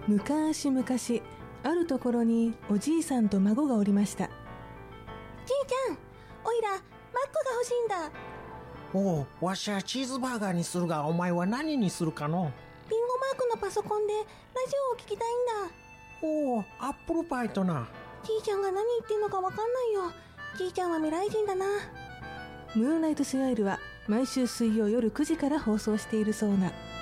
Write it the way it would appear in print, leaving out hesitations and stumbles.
昔々、あるところにおじいさんと孫がおりました。 じいちゃん、おいらマックが欲しいんだ。 おう、わしはチーズバーガーにするが、お前は何にするかの？ リンゴマークのパソコンでラジオを聞きたいんだ。 おう、アップルパイとな。 じいちゃんが何言ってんのかわかんないよ。じいちゃんは未来人だな。 ムーンライトスマイルは毎週水曜夜9時から放送しているそうな。